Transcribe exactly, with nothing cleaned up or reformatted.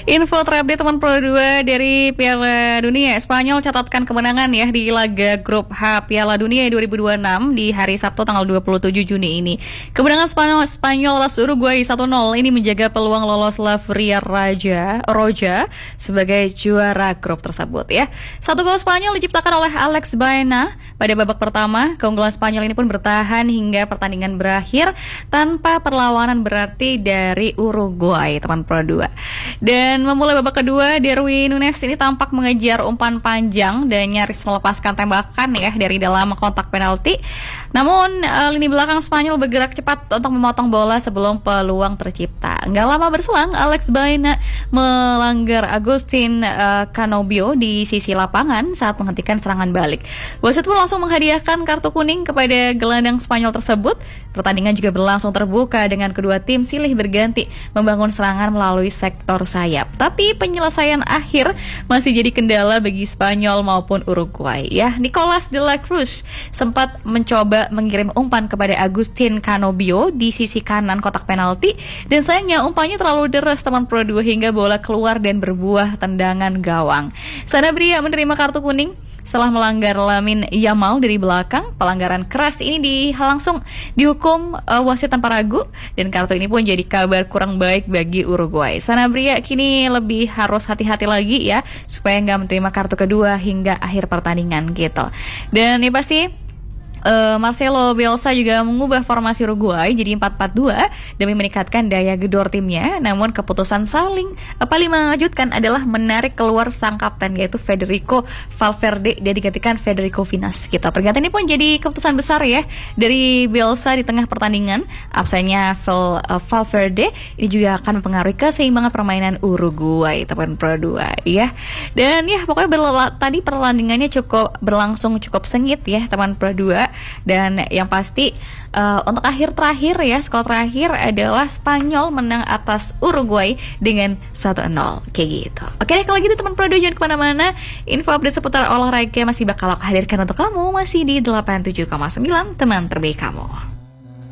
Info terupdate teman Pro dua dari Piala Dunia. Spanyol catatkan kemenangan ya di laga grup H Piala Dunia dua ribu dua puluh enam di hari Sabtu tanggal dua puluh tujuh Juni ini. Kemenangan Spanyol Spanyol atas Uruguay satu nol ini menjaga peluang lolos La Furia Raja Roja sebagai juara grup tersebut ya. Satu gol Spanyol diciptakan oleh Alex Baena pada babak pertama. Keunggulan Spanyol ini pun bertahan hingga pertandingan berakhir tanpa perlawanan berarti dari Uruguay teman Pro dua. Dan memulai babak kedua, Darwin Núñez ini tampak mengejar umpan panjang dan nyaris melepaskan tembakan ya dari dalam kotak penalti. Namun uh, lini belakang Spanyol bergerak cepat untuk memotong bola sebelum peluang tercipta. Nggak lama berselang, Alex Baena melanggar Agustin uh, Canobio di sisi lapangan saat menghentikan serangan balik. Wasit pun langsung menghadiahkan kartu kuning kepada gelandang Spanyol tersebut. Pertandingan juga berlangsung terbuka dengan kedua tim silih berganti membangun serangan melalui sektor sayap. Tapi penyelesaian akhir masih jadi kendala bagi Spanyol maupun Uruguay ya. Nicolas de la Cruz sempat mencoba mengirim umpan kepada Agustin Canobio di sisi kanan kotak penalti dan sayangnya umpannya terlalu deras teman Pro dua hingga bola keluar dan berbuah tendangan gawang. Sanabria menerima kartu kuning setelah melanggar Lamine Yamal dari belakang. Pelanggaran keras ini di, langsung dihukum uh, wasit tanpa ragu dan kartu ini pun jadi kabar kurang baik bagi Uruguay. Sanabria kini lebih harus hati-hati lagi ya supaya nggak menerima kartu kedua hingga akhir pertandingan gitu. Dan ini pasti Uh, Marcelo Bielsa juga mengubah formasi Uruguay jadi empat empat dua demi meningkatkan daya gedor timnya. Namun keputusan saling uh, paling mengejutkan adalah menarik keluar sang kapten yaitu Federico Valverde dan digantikan Federico Vinas gitu. Pergantian ini pun jadi keputusan besar ya dari Bielsa di tengah pertandingan. Absennya Val, uh, Valverde ini juga akan mempengaruhi keseimbangan permainan Uruguay teman Pro dua ya. Dan ya pokoknya berla- tadi pertandingannya cukup berlangsung cukup sengit ya teman Pro dua. Dan yang pasti uh, untuk akhir terakhir ya, skor terakhir adalah Spanyol menang atas Uruguay dengan satu nol kayak gitu. Oke deh kalau gitu teman Pro dua jangan kemana-mana. Info update seputar olahraga masih bakal aku hadirkan untuk kamu masih di delapan puluh tujuh koma sembilan teman terbaik kamu.